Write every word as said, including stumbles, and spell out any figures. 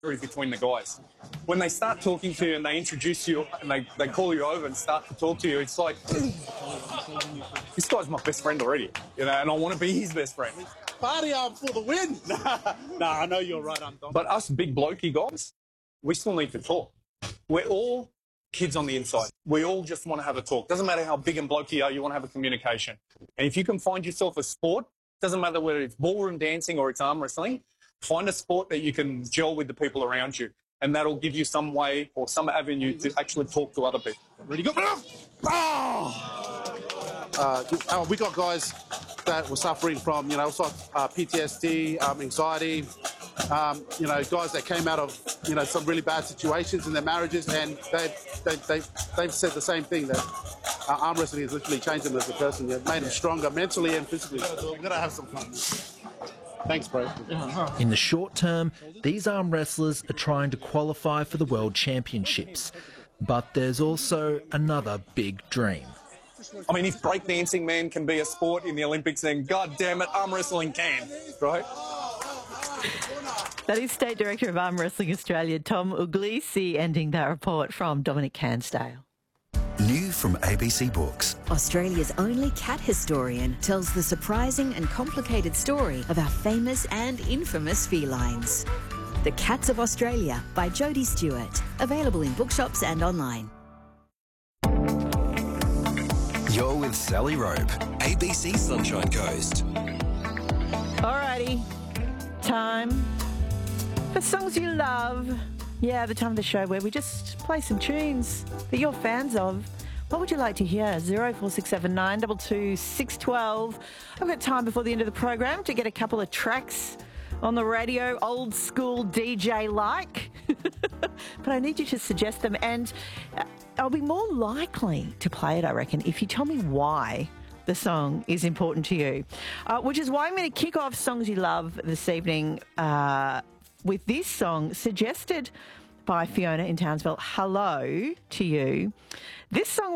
between the guys. When they start talking to you and they introduce you and they, they call you over and start to talk to you, it's like, this guy's my best friend already, you know, and I want to be his best friend. Party on for the win. Nah, I know you're right, I'm done. But us big blokey guys, we still need to talk. We're all kids on the inside. We all just want to have a talk. Doesn't matter how big and blokey you are, you want to have a communication. And if you can find yourself a sport, doesn't matter whether it's ballroom dancing or it's arm wrestling, find a sport that you can gel with the people around you, and that'll give you some way or some avenue to actually talk to other people. Ready, go. Oh! Uh, we got guys that were suffering from, you know, also, uh, P T S D, um, anxiety, um, you know, guys that came out of, you know, some really bad situations in their marriages, and they've, they, they, they've said the same thing, that uh, arm wrestling has literally changed them as a person. It's made them stronger mentally and physically. We're going to have some fun. Thanks, bro. In the short term, these arm wrestlers are trying to qualify for the World Championships. But there's also another big dream. I mean, if breakdancing, man, can be a sport in the Olympics, then God damn it, arm wrestling can, right? That is State Director of Arm Wrestling Australia, Tom Uglisi, ending that report from Dominic Cansdale. New from A B C Books. Australia's only cat historian tells the surprising and complicated story of our famous and infamous felines. The Cats of Australia by Jodie Stewart. Available in bookshops and online. You're with Sally Rope, A B C Sunshine Coast. Alrighty, time for songs you love. Yeah, the time of the show where we just play some tunes that you're fans of. What would you like to hear? zero four six seven nine two two six one two. I've got time before the end of the program to get a couple of tracks on the radio, old school D J-like. But I need you to suggest them, and I'll be more likely to play it, I reckon, if you tell me why the song is important to you. Uh, which is why I'm going to kick off Songs You Love this evening uh, with this song suggested by Fiona in Townsville. Hello to you. This song